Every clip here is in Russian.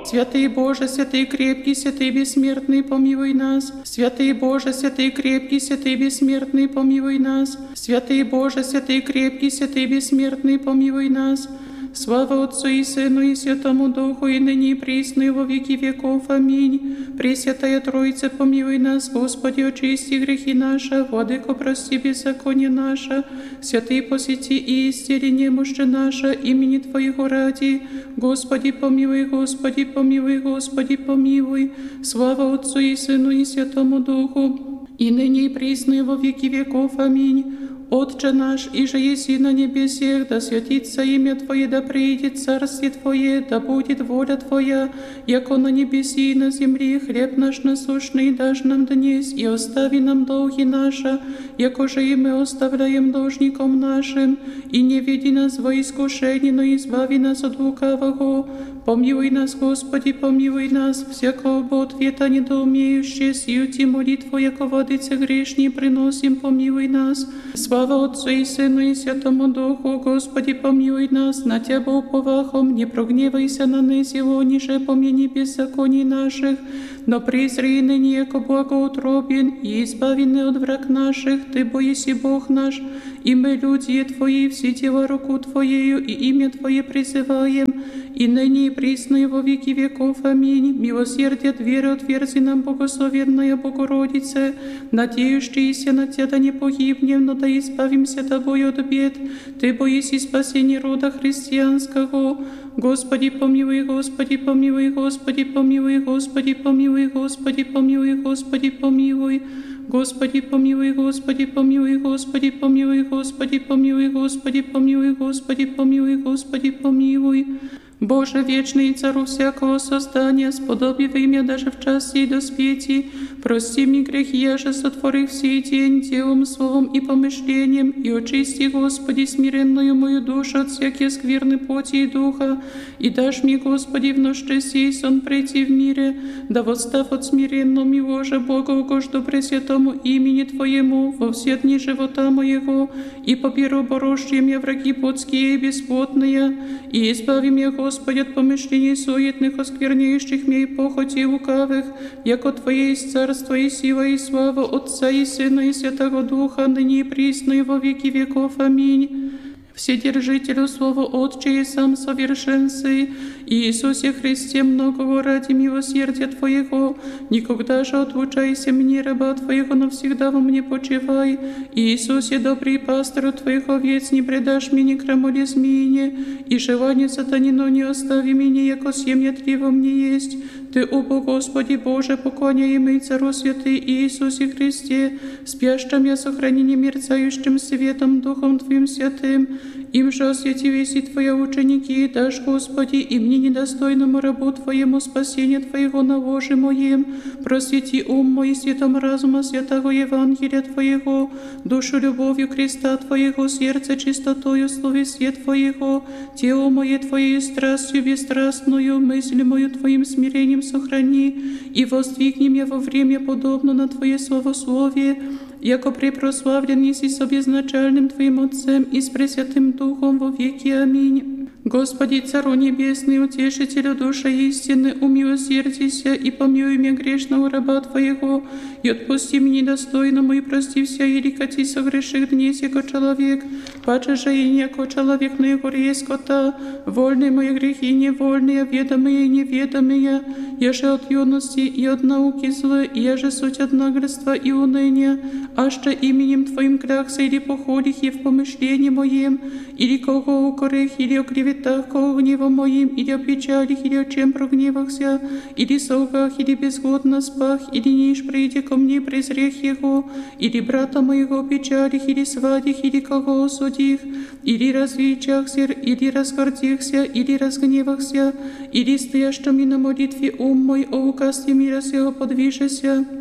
Святый Боже, святый крепкий, святый бессмертный, помилуй нас. Святый Боже, святый крепкий, святый бессмертный, помилуй нас. Святый Боже, святый крепкий, святый бессмертный, помилуй нас. Слава Отцу и Сыну и Святому Духу, и ныне и присно, и во веки веков. Аминь. Пресвятая Троица, помилуй нас, Господи, очисти грехи наши, Владыко, прости беззаконие наше, святый посети и исцели немощи наши, имени Твоего ради. Господи, помилуй, Господи, помилуй, Господи, помилуй. Слава Отцу и Сыну и Святому Духу, и ныне и присно, и во веки веков. Аминь. Отче наш, иже еси на небесех, да святится имя Твое, да приидет царствие Твое, да будет воля Твоя, яко на небеси и на земле. Хлеб наш насущный дашь нам днесь, и остави нам долги наши, яко же и мы оставляем должником нашим, и не веди нас во искушение, но избави нас от лукавого. Помилуй нас, Господи, помилуй нас, всякого бы ответа недоумеющие, сию ти молитву, яко владыце грешни приносим, помилуй нас. Слава Отцу и Сыну и Святому Духу, Господи, помилуй нас, на Тебя уповахом, не прогневайся на нас его, ниже помяни беззаконий наших, но презри ныне, яко благоутробен, и избавены от враг наших, Ты боиси Бог наш, и мы, люди Твои, все дела руку Твоею, и имя Твое призываем, и ныне и присно, и во веки веков. Аминь. Милосердие от веры отверзи нам, благословенная Богородице, надеющиеся на Тебя, да не погибнем, но да избавимся Тобой от бед. Ты боиси спасения рода христианского. Господи, помилуй, Господи, помилуй, Господи, помилуй, Господи, помилуй, Господи, помилуй, Господи, помилуй. Господи, помилуй, Господи, помилуй, Господи, помилуй, Господи, помилуй, Господи, помилуй, Господи, помилуй, Господи, помилуй. Боже, вечный цару всякого создания, сподоби в имя даже в час сей доспети, прости мне грехи, я же сотворив сей день делом, словом и помышлением, и очисти, Господи, смиренную мою душу от всякие скверны плоти и духа, и дашь мне, Господи, в ночи сей сон прийти в мире, да восстав от смиренного мило же Бога угожду пресвятому имени Твоему во все дни живота моего, и поберу борожьем я враги плотские и бесплотные, и избави меня, Господи, от помышлений суетных, оскверняющих меня и похоти лукавых, яко Твое есть царство и сила и слава Отца и Сына и Святого Духа, ныне и присно и во веки веков. Аминь. Вседержителю Слову Отче и сам совершенствуй, Иисусе Христе, многого ради милосердия Твоего, никогда же отлучайся мне, раба Твоего, навсегда во мне почивай. Иисусе, добрый пастор Твоих овец, не предашь мне ни крамоле змеине, и желание сатанино не остави меня, яко семя Тли во мне есть. Ты, о Господи Боже, поклоняемый Цару Святый Иисусе Христе, спящим я сохрани мерцающим светом Духом Твоим Святым, им же осветились и Твои ученики, и дашь, Господи, и мне недостойному рабу Твоему спасения Твоего на ложе моем, просвети ум мой светом разума святого Евангелия Твоего, душу любовью креста Твоего, сердце чистотою словесия Твоего, тело мое Твоей страстью бесстрастную, мысль мою Твоим смирением сохрани, и воздвигни меня во время подобно на Твое словословие, яко препрославлен еси с обезначальным Твоим Отцем и с Пресвятым Духом во веки. Аминь. Господи, Цару Небесный, Утешителю души истины, умилосердися и помилуй меня грешного раба Твоего, и отпусти мне недостойному, и прости вся еликати согреших днесь, яко человек, паче же и не яко человек, но яко скота, вольные мои грехи, невольные, ведомые и неведомые, я же от юности и от науки злы, я же суть от наглядства и уныния, аще именем Твоим клякся или походих и в помышлении моем, или кого укорих, или о клеветах, кого гневом моим, или о печалях, или о чем прогневахся, или солгах, или безгодно спах, или ниж прийде ко мне презрех его, или брата моего печалих, или свадих, или кого осудих, или развечахся, или разгордихся, или разгневахся, или стоящими на молитве ум мой, о указе мира сего подвижися.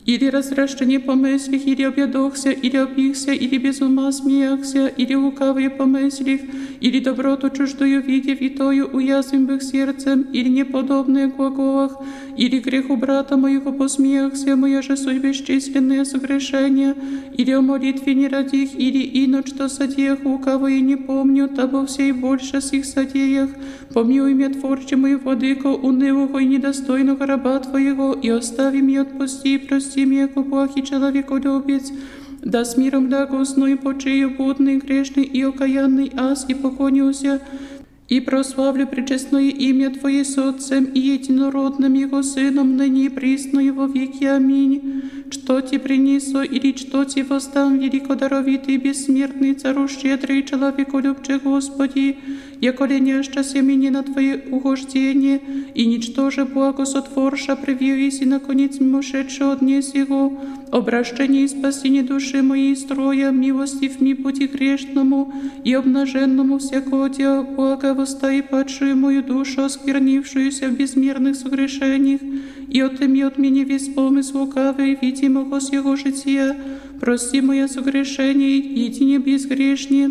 или развращение помыслих, или объедохся, или опихся, или без ума смеяхся, или лукавые помыслих, или доброту чуждую видев, и тою уязвим их сердцем, или неподобные глаголах, или греху брата моего посмеяхся, моя же суть бесчисленные согрешения, или о молитве не родих, или ино что содеях, лукавые не помню, табо всей больше с их содеях, помилуй меня, творче мой владыко, унылого и недостойного раба твоего, и остави меня, отпусти, прости меня, яко плохий человеколюбец, да с миром благостно и почию будный, грешный и окаянный аз, и поклонюся, и прославлю пречестное имя Твое с Отцем и единородным Его Сыном, ныне и присно и во веки. Аминь. Что Ти принесу, или что Ти воздам, великодаровитый, бессмертный, цару щедрый, человеколюбче Господи, яко леняща семени на Твое угождение, и ничтоже благо сотворша, привились и наконец мимошедше отнес Его, обращение и спасение души моей строя, милостив ми пути грешному и обнаженному всякого дела блага, востай падшую мою душу, осквернившуюся в безмерных согрешениях, и отыми от меня весь помысл лукавый, видимого с его жития, прости мое согрешение, едине безгрешнее.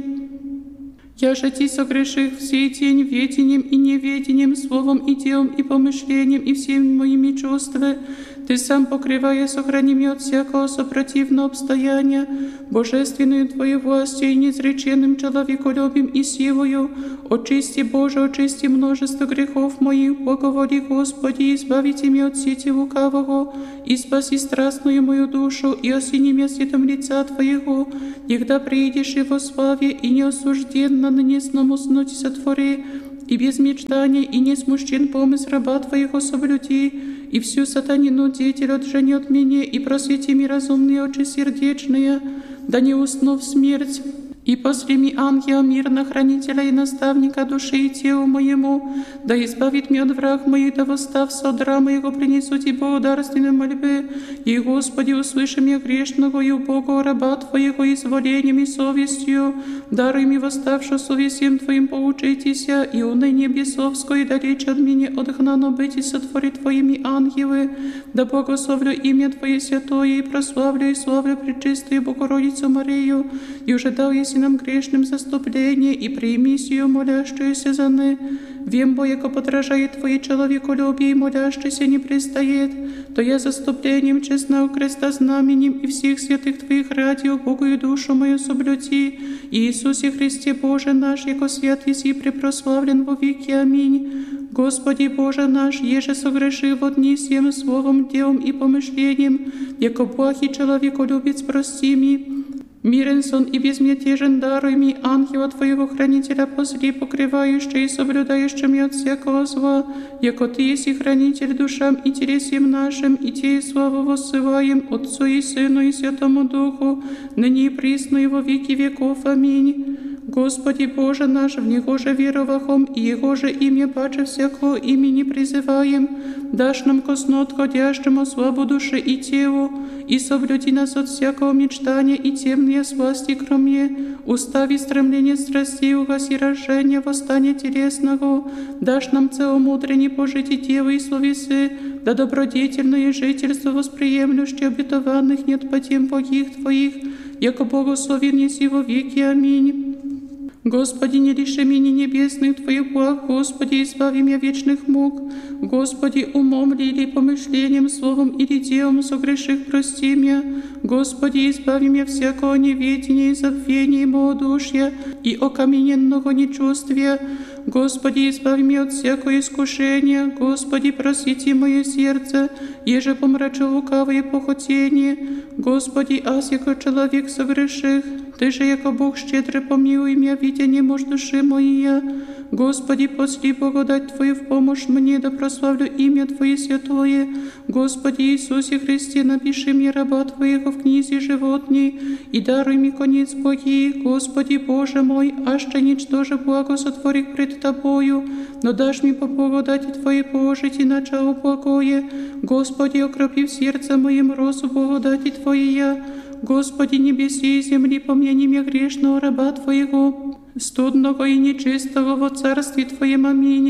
Я же Ти согреших всей день ведением и неведением, словом и делом и помышлением и всеми моими чувствами. Ты сам, покрывая, сохрани меня от всякого сопротивного обстояния, божественную Твою властью и неизреченным человеколюбием и силою. Очисти, Боже, очисти множество грехов моих, благоволи, Господи, избавите меня от сети лукавого, и спаси страстную мою душу, и осени меня светом лица Твоего, когда приидешь и во славе, и неосужденно на небесному сноте сотвори, и без мечтания, и не смущен помысл раба Твоего соблюди, и всю сатанину деятель отжени от меня, и просвети ми разумные очи сердечные, да не усну в смерть. И послеми ангела мирно, хранителя и наставника души и телу моему, да избавит меня от враг моих, да восстав содра моего, принесу Ти благодарственной мольбы. И, Господи, услыши меня грешного и убогого раба Твоего изволением и совестью, даруй ми восставшую совестием Твоим поучитеся, и уныние бесовское далече от меня отгнано быть, и сотвори Твоими ангелы, да благословлю имя Твое святое, и прославлю и славлю пречистую Богородицу Марию, и уже дал еси нам грешным заступление, и прими сию молящуюся за ны. Вем, бо яко подражает Твое человеколюбие, и молящийся не пристает, то я заступлением честного креста знаменем и всех святых Твоих ради Богу и душу мою соблюти. Иисусе Христе Боже наш, яко свят еси и препрославлен во веки. Аминь. Господи Боже наш, еже согрешил в одни всем словом, делом и помышлением, яко плохий человеколюбец, прости ми. Мирен сон и безмятежен даруй ми, ангела Твоего хранителя посли, покрывающий и соблюдающий меня от всякого зла, яко Ты еси хранитель душам и телесем нашим, и Тебе славу воссылаем Отцу и Сыну и Святому Духу, ныне и присно и во веки веков. Аминь. Господи Боже наш, в Него же веровахом, и Его же имя паче всякого имени призываем, дашь нам ко сну отходящему славу души и телу, и соблюди нас от всякого мечтания и темные сласти, кроме устави стремления страстей, угаси рождения, восстания телесного, дашь нам целомудрение пожить и дело и словесы, да добродетельное жительство восприемлющее обетованных нет по тем богих Твоих, яко благословен еси во веки. Аминь. Господи, не лиши меня небесных Твоих благ, Господи, избави меня вечных мук. Господи, умом ли или помышлением, словом или делом согреших, прости меня. Господи, избави меня всякого неведения и забвения и малодушия и окамененного нечувствия. Господи, избави меня от всякого искушения. Господи, просвети мое сердце, еже помрачу лукавые похотения. Господи, аз яко человек согреших, Ты же, яко Бог щедрый, помилуй меня, видя немощь души моей. Господи, посли благодать Твою в помощь мне, да прославлю имя Твое святое. Господи Иисусе Христе, напиши мне раба Твоего в книзе животней, и даруй мне конец благий. Господи Боже мой, аще ничтоже благо сотворих пред Тобою, но дашь мне по благодати Твоей положить и начало благое. Господи, окропи в сердце моем росу благодати Твоей. Господи, небеси и земли, помяни меня грешного раба Твоего, студного и нечистого во царстве Твоем. Аминь.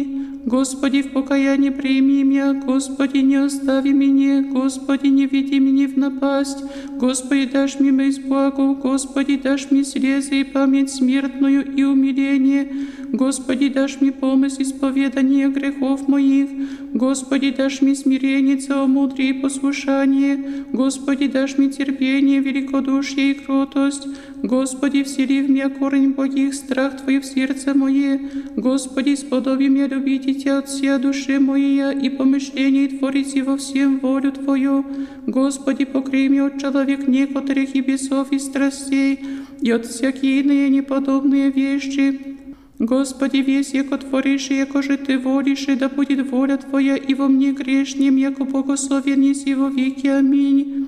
Господи, в покаянии прими меня, Господи, не остави меня, Господи, не веди меня в напасть, Господи, дашь мне избаву, Господи, дашь мне слезы и память смертную и умиление, Господи, дашь мне помощь исповедания грехов моих, Господи, дашь мне смирение, целомудрие и послушание, Господи, дашь мне терпение, великодушие и кротость, Господи, всели в меня корень благих, страх Твой в сердце мое, Господи, сподоби меня любить Тебя от всей души моей и помышления творить во всем волю Твою, Господи, покрой меня от человек некоторых и бесов и страстей, и от всякие иные неподобные вещи. Господи, весь, яко творишь, и яко же Ты волишь, и да будет воля Твоя и во мне грешнем, яко благословен еси во веки. Аминь.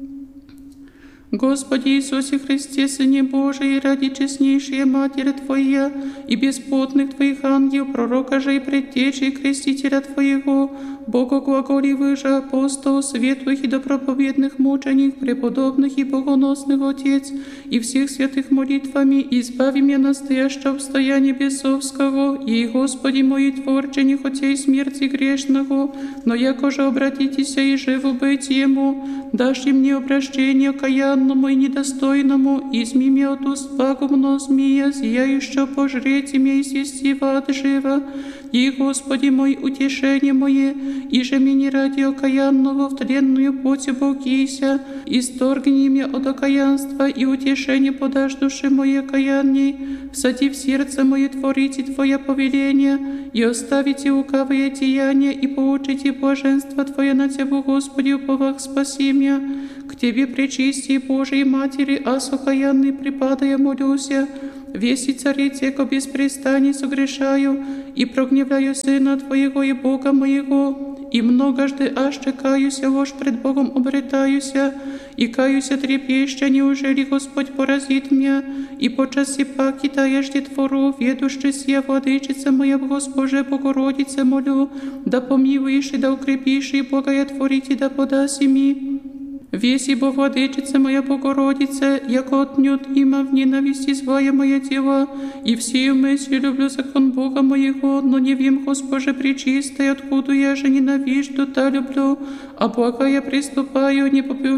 Господи Иисусе Христе, Сыне Божий, ради честнейшей Матери Твоя и бесплотных Твоих ангелов, пророка же и предтечи и крестителя Твоего, Бога глаголивых же апостолов, светлых и доброповедных мученик, преподобных и богоносных Отец, и всех святых молитвами, избави меня настоящего обстояния бесовского, и, Господи мой, Творче, не хотей смерти грешного, но яко же обратитеся и живо быть Ему, дашь и мне обращение окаянному и недостойному, изми меня от уст пагубного змея, зияющего пожреть меня и свести в ад живо, и, Господи мой, утешение мое, и же мне ради окаянного в тленную плоть оболкися, исторгни меня от окаянства, и утешение подашь душе моей окаянней, всади в сердце мое творите Твое повеление, и оставите лукавые деяния, и получите блаженство Твое на Тебя, Господи, уповах спаси меня. К Тебе, пречистие Божией Матери, ас окаянный припадая молюся, весь и цариц, яко без престаний согрешаю, и прогневляю Сына Твоего и Бога моего, и многожды аж каюся, ложь пред Богом обретаюся, и каюся трепеща, неужели Господь поразит меня, и по часе паки таежде твору, ведуще сия владычица моя, Госпоже Богородице, молю, да помилуешь и да укрепишь, и благая творите, да подаси ми. Веси, бо владычица моя Богородица, яко отнюдь има в ненависти злая моя дела, и всею мыслью люблю закон Бога моего, но не вем, Госпоже пречистой, откуда я же ненавижду, та люблю, а благая приступаю,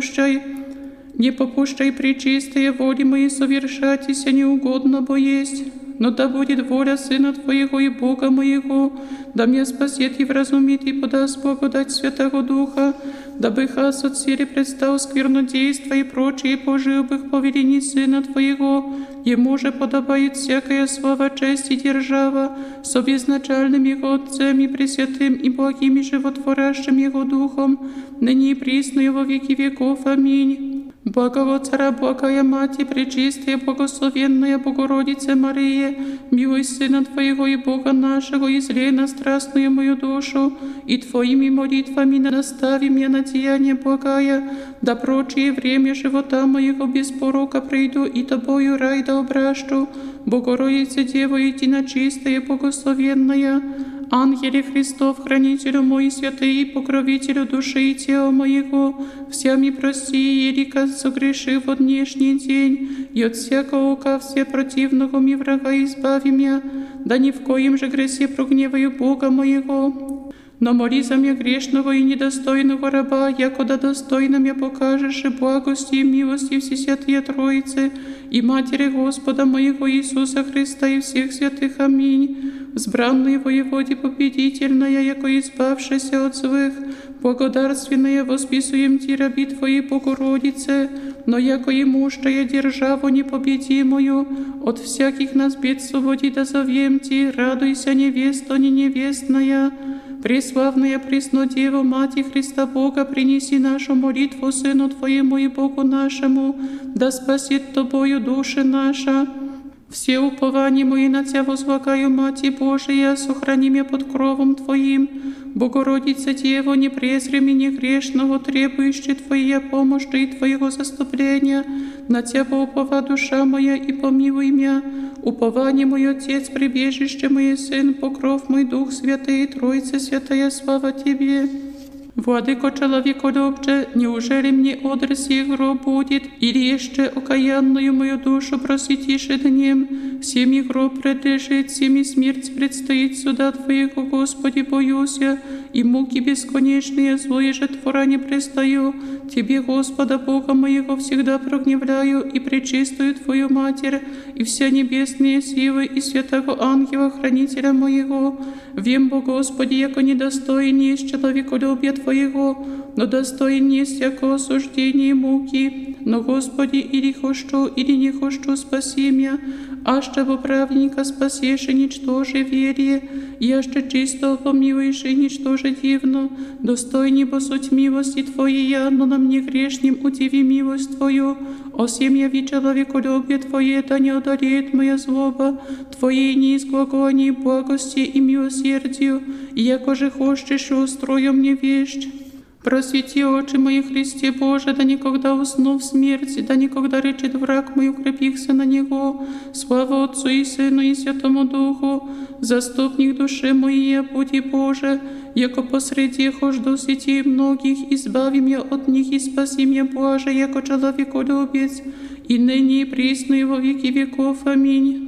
не попущай пречистые воли мои совершатися неугодно, бо есть. Но да будет воля Сына Твоего и Бога моего, да меня спасет и вразумит и подаст благодать Святого Духа, дабы хас от силы предстал сквернодейства и прочие поживых повелений Сына Твоего, Ему же подобает всякая слава, честь и держава, с обезначальным Его Отцем и Пресвятым и благим и животворящим Его Духом, ныне и присно и во веки веков. Аминь. Благого Цара, благая Мати, пречистая, благословенная Богородице Мария, милуй Сына Твоего и Бога нашего, излей на страстную мою душу, и Твоими молитвами настави меня на деяние благая, да прочее время живота моего без порока прийду, и Тобою рай да обращу, Богородице Дева единочистая, благословенная, Ангеле Христов, хранителю мой, святый, покровителю души и тела моего, всеми прости, елика согрешив от днешний день, и от всякого ока все противного ми врага избави меня, да ни в коем же гресе прогневаю Бога моего. Но моли за меня грешного и недостойного раба, якода достойно меня покажешь и благости и милости Всесвятые Троицы и Матери Господа моего Иисуса Христа и всех святых. Аминь. Взбранный воеводе победительная, яко избавшаяся от злых, благодарственная восписуем Ти, раби Твоей Богородице, но яко имущая державу непобедимую, от всяких нас бед свободи да зовем Ти, радуйся, невеста не невестная. Преславная Преснодева, Мати Христа Бога, принеси нашу молитву Сыну Твоему и Богу нашему, да спасет Тобою души наша. Все упования мои на Тебя возлагаю, Мати Божия, сохрани меня под кровом Твоим. Богородица Дева, не презри меня грешного, требующей Твоей помощи и Твоего заступления. На Тебя упова душа моя, и помилуй меня. Упование мой Отец, прибежище мой Сын, покров мой Дух Святый, Тройце святая, слава Тебе. Владыко человеколюбче, неужели мне одрс гроб будет, или еще окаянную мою душу просветишь днем? Всеми гроб предлежит, всеми смерть предстоит суда Твоего, Господи, боюсь я, и муки бесконечные, злое же твора не пристаю. Тебе, Господа Бога моего, всегда прогневляю, и пречистую Твою Матерь, и все небесные силы, и святого ангела, хранителя моего. Вем, Бо, Господи, яко недостоин есть человеколюбия Твоего, но достоин есть яко осуждение муки. Но, Господи, или хочу, или не хочу, спаси меня, аще во праведника спасешь и ничтоже верие, и аще чисто помилуешь и ничтоже дивно. Достойни бо суть милости Твоей, но на мне грешним удиви милость Твою. О сем яви человеколюбие Твое, да не одолеет моя злоба, Твоей неизглаголаний благости и милосердию, и яко же хочешь, устрою мне вещь. Просвети очи мои, Христе Боже, да никогда усну в смерти, да никогда речет враг мой, укрепихся на Него. Слава Отцу и Сыну и Святому Духу, заступник души моей, буди Боже, яко посреди хожду сети многих, избави меня от них и спаси меня, Боже, яко человеколюбец, и ныне и присно и во веки веков. Аминь.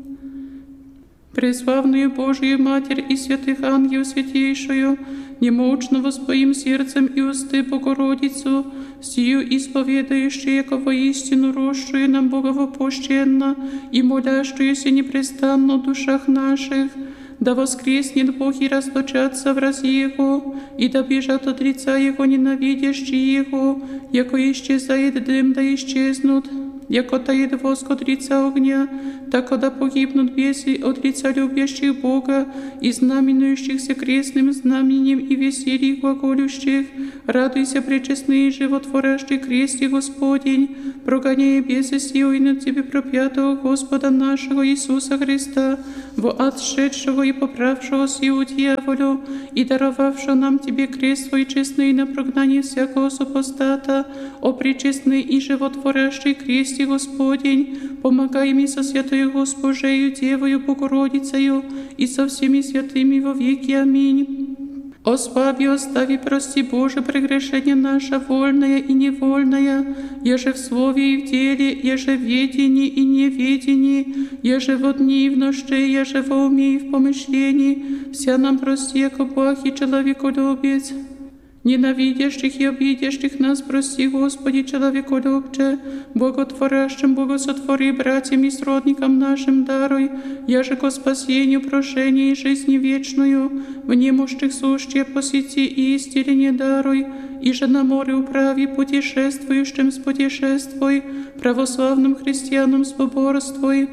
Преславную Божию Матерь и святых ангел святейшую, немощно воспоим сердцем и усты Богородицу, сию исповедающую, яко воистину росшую нам боговопущенно и молящуюся непрестанно в душах наших, да воскреснет Бог и расточатся врази Его, и да бежат от лица Его ненавидящие Его, яко исчезает дым, да исчезнут. Яко тает воск от лица огня, так когда погибнут бесы от лица любящих Бога и знаменующихся крестным знаменем и веселье глаголющих. Радуйся, пречестный и животворящий кресте Господень, прогоняя бесы силой над Тебе проклятого Господа нашего Иисуса Христа, во ад шедшего и поправшего силу дьяволю, и даровавшего нам Тебе крест свой честный на прогнание всякого супостата, о пречестный и животворящий кресте Господень, помогай мне со святою Госпожею Девою Богородицею и со всеми святыми во веки. Аминь. Ослаби, остави, прости, Боже, прегрешение наше, вольное и невольное, еже в слове и в деле, еже в ведении и неведении, еже во дни и в ночи, еже во уме и в помышлении, вся нам прости, яко благ и человеколюбец. Ненавидящих и обидящих нас прости, Господи, человеколюбче, Боготворящим, Богосотвори, братьям и сродникам нашим даруй, яже ко спасению, прошению и жизни вечную, в немощных сущие посети и исцеление даруй, и же на море управи путешествующим спутешествуй, православным христианам соборствуй.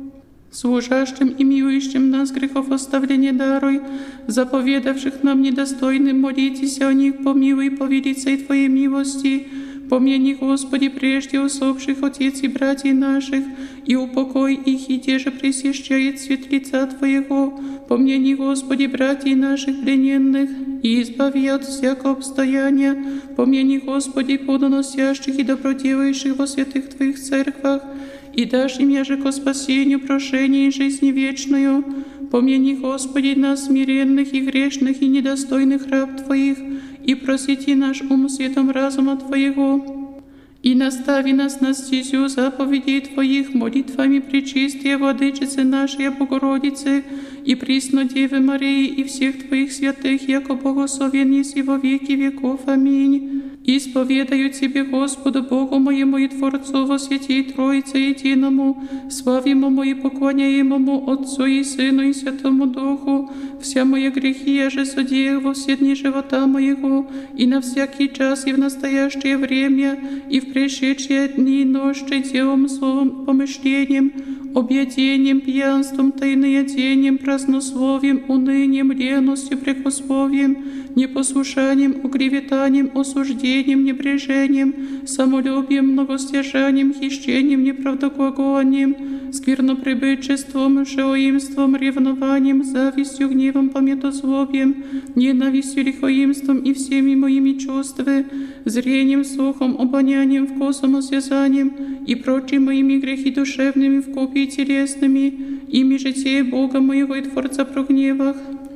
Служащим и милующим нас грехов оставления даруй, заповедавших нам недостойным молитесь о них, помилуй по велицей Твоей милости. Помяни, Господи, прежде усопших отец и братьев наших, и упокой их, и те же пресещает свет лица Твоего. Помяни, Господи, братьев наших плененных, и избави от всякого обстояния. Помяни, Господи, плодоносящих и доброделающих во святых Твоих церквах, и дашь им яже ко спасению, прошению и жизни вечную. Помяни, Господи, нас, смиренных и грешных и недостойных раб Твоих, и просвети наш ум светом разума Твоего. И настави нас на стезю заповедей Твоих молитвами пречистия Владычицы нашей Богородицы и присно Девы Марии и всех Твоих святых, яко благословен еси во веки веков. Аминь. Исповедаю Тебе, Господу Богу моему и Творцу во святей Троице единому, славимому и поклоняемому Отцу и Сыну и Святому Духу, вся мои грехи я же содеял во все дни живота моего, и на всякий час, и в настоящее время, и в пришедшие дни и ночи делом, словом, помышлением, объедением, пьянством, тайноядением, празднословием, унынием, леностью, прекословием, непослушанием, уклеветанием, осуждением, небрежением, самолюбием, многостяжанием, хищением, неправдоглаголанием, сквернопребычеством, шелоимством, ревнованием, завистью, гневом, пометозлобием, ненавистью, лихоимством и всеми моими чувствами, зрением, слухом, обонянием, вкусом, осязанием и прочими моими грехи душевными, вкупе и телесными, ими же те Бога моего и Творца прогневах.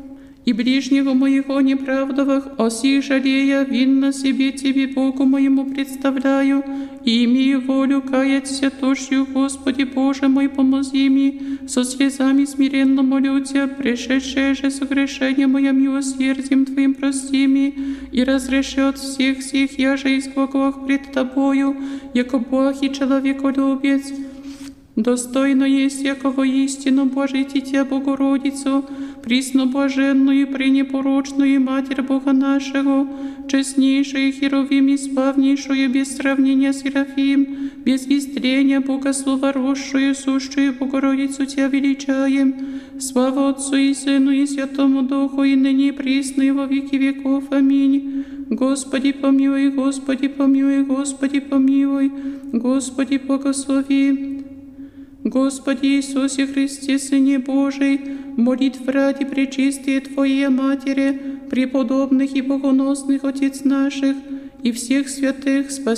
и ближнего моего неправдовых, о сих жалея, винно себе Тебе, Богу моему, представляю, и имею волю каяться тушью, Господи Боже мой, помози мне, со слезами смиренно молю Тебя, пришедшее же согрешение мое милосердием Твоим прости мне, и разреши от всех сих, я же изглагох пред Тобою, яко Бог и человеколюбец. Достойно есть якого истину Божити Тебя, Богородицу, пресноблаженную и пренепорочную Матерь Бога нашего, честнейшую Херувим и славнейшую без сравнения Серафим, без истрения Богослова росшую, сущую Богородицу Тебя величаем. Слава Отцу и Сыну и Святому Духу, и ныне и присно и во веки веков. Аминь. Господи помилуй, Господи помилуй, Господи помилуй, Господи благослови. Господи Иисусе Христе, Сыне Божий, молитв ради пречистия Твоей Матери, преподобных и богоносных Отец наших и всех святых, спаси